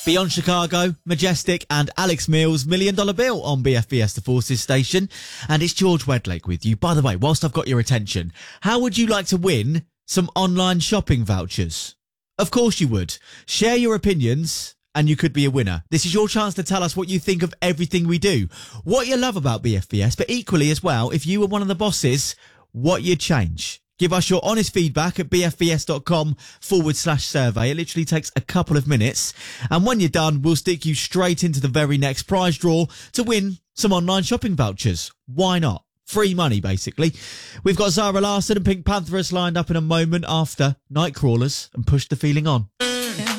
Beyond Chicago, Majestic and Alex Mills, $1 Million Bill on BFBS The Forces station. And it's George Wedlake with you. By the way, whilst I've got your attention, how would you like to win some online shopping vouchers? Of course you would. Share your opinions and you could be a winner. This is your chance to tell us what you think of everything we do, what you love about BFBS, but equally as well, if you were one of the bosses, what you'd change. Give us your honest feedback at bfbs.com/survey. It literally takes a couple of minutes. And when you're done, we'll stick you straight into the very next prize draw to win some online shopping vouchers. Why not? Free money, basically. We've got Zara Larsson and Pink Pantheress lined up in a moment after Nightcrawlers and Push the Feeling On.